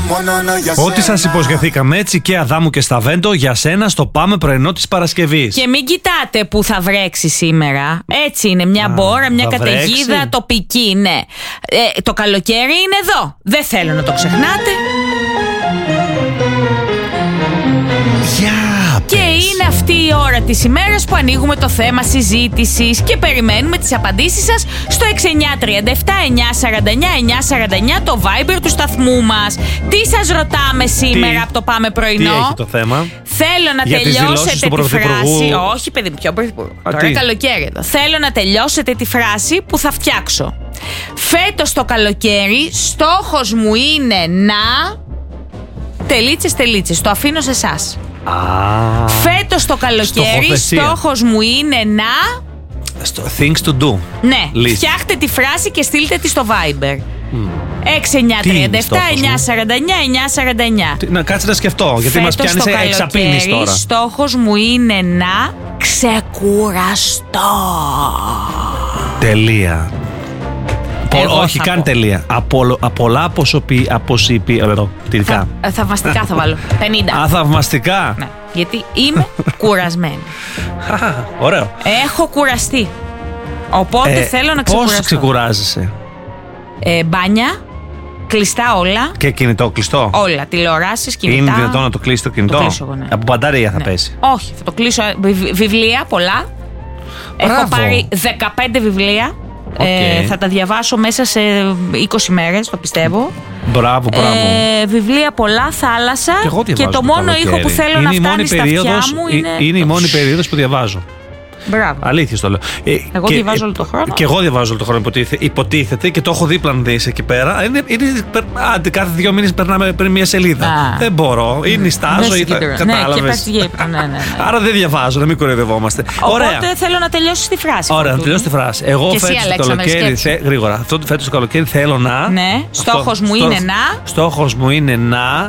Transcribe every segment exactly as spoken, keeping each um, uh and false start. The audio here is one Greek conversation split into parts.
Ό,τι σας υποσχεθήκαμε έτσι και Αδάμου και Σταβέντο για σένα στο Πάμε Πρωινό της Παρασκευής. Και μην κοιτάτε που θα βρέξει σήμερα. Έτσι είναι, μια Α, μπόρα, μια καταιγίδα βρέξει. Τοπική, ναι. Ε, το καλοκαίρι είναι εδώ. Δεν θέλω να το ξεχνάτε. Yeah, και είναι αυτή η ώρα της ημέρας που ανοίγουμε το θέμα συζήτησης και περιμένουμε τις απαντήσεις σας στο έξι εννιά τρία επτά εννιά τέσσερα εννιά εννιά τέσσερα εννιά, το Viber του σταθμού μας. Τι σας ρωτάμε σήμερα τι, από το Πάμε Πρωινό? Τι έχει το θέμα? Θέλω να για τελειώσετε τη φράση. Όχι, παιδί μου, ποιο πρωθυπουργό. Τώρα τι? Καλοκαίρι εδώ. Θέλω να τελειώσετε τη φράση που θα φτιάξω. Φέτος το καλοκαίρι στόχος μου είναι να... Τελίτσες, τελίτσες. Το αφήνω σε εσάς. Ah, φέτος το καλοκαίρι στόχος μου είναι να... Things to do. Ναι, List. Φτιάχτε τη φράση και στείλτε τη στο Viber. Mm. έξι εννιά τρία επτά εννιά τέσσερα εννιά εννιά τέσσερα εννιά. Να κάτσε να σκεφτώ, γιατί μας πιάνει σε εξαπίνεις τώρα. Στόχος μου είναι να ξεκουραστώ. Τελεία. Εγώ όχι καν πω. τελεία. Από, πολλά αποσωπη, αποσυπηρετικά. Θα, θαυμαστικά θα βάλω. πενήντα. Α, θαυμαστικά. Ναι, γιατί είμαι κουρασμένη. Ωραίο. Έχω κουραστεί. Οπότε ε, θέλω να ξεκουραστώ. Πώς ξεκουράζεσαι? Ε, μπάνια, κλειστά όλα. Και κινητό κλειστό? Όλα, τηλεοράσεις, κινητά. Είναι δυνατόν να το κλείσει το κινητό? Το κλείσω εγώ, ναι. Από μπαταρία θα ναι. πέσει? Όχι, θα το κλείσω. Βιβλία, πολλά. Μπράβο. Έχω πάρει δεκαπέντε βιβλία. Okay. Ε, θα τα διαβάσω μέσα σε είκοσι μέρες, το πιστεύω. Μπράβο, μπράβο. Ε, βιβλία πολλά, θάλασσα. Και, και το μόνο καλοκαίρι. Ήχο που θέλω είναι να φτάνει στα αυτιά μου είναι... Είναι η μόνη περίοδος που διαβάζω. Μπράβο. Αλήθεια το λέω. Εγώ και, διαβάζω όλο τον χρόνο. Και εγώ διαβάζω όλο τον χρόνο, υποτίθεται, υποτίθεται και το έχω δίπλα να δεις εκεί πέρα. Είναι, είναι, άντε, κάθε δύο μήνες περνάμε πριν μία σελίδα. Α. Δεν μπορώ. Ή νιστάζω ή θα. Κατάλαβες. Ναι, ναι, ναι, ναι. Άρα δεν διαβάζω, να μην κοροϊδευόμαστε. Οπότε Ωραία. θέλω να τελειώσεις τη φράση. Ωραία, να τελειώσω τη φράση. Εγώ φέτος το καλοκαίρι. Γρήγορα. Αυτό φέτος το καλοκαίρι θέλω να. Ναι, στόχος μου είναι να. Στόχος μου είναι να.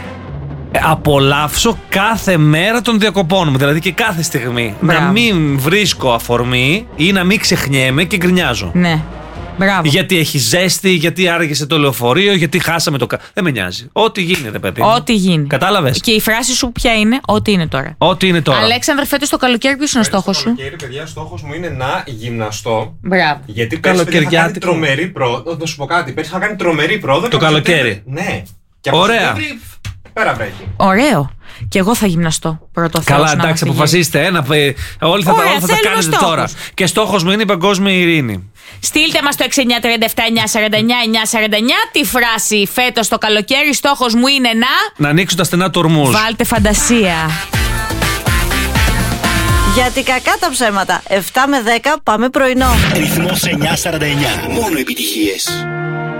Απολαύσω κάθε μέρα των διακοπών μου, δηλαδή και κάθε στιγμή. Μπράβο. Να μην βρίσκω αφορμή ή να μην ξεχνιέμαι και γκρινιάζω. Ναι. Μπράβο. Γιατί έχει ζέστη, γιατί άργησε το λεωφορείο, γιατί χάσαμε το. Δεν με νοιάζει. Ό,τι γίνεται, παιδί. Ό,τι γίνει. Κατάλαβες. Και η φράση σου ποια είναι? Ό,τι είναι τώρα. Ό,τι είναι τώρα. Αλέξανδρε, φέτος το καλοκαίρι ποιος είναι ο στόχος σου? Το καλοκαίρι, παιδιά, στόχος μου είναι να γυμναστώ. Μπράβο. Γιατί πέρσι είχα κάνει τρομερή πρόοδο. Να σου πω κάτι. Πέρσι είχα κάνει τρομερή πρόοδο. Το καλοκαίρι. Ναι. Ωραία. Πέρα βρέχει. Ωραίο. Και εγώ θα γυμναστώ. Πρώτο θέλω. Καλά, εντάξει, αποφασίστε. Ένα, όλοι θα, Ωραία, όλα θα τα κάνετε τώρα. Και στόχος μου είναι η παγκόσμια ειρήνη. Στείλτε μας το έξι εννιά τρία επτά εννιά τέσσερα εννιά εννιά τέσσερα εννιά τη φράση φέτος το καλοκαίρι. Στόχος μου είναι να. Να ανοίξουν τα στενά του ορμούς. Βάλτε φαντασία. Γιατί κακά τα ψέματα. επτά με δέκα πάμε πρωινό. Ρυθμός εννιακόσια σαράντα εννιά. Μόνο επιτυχίες.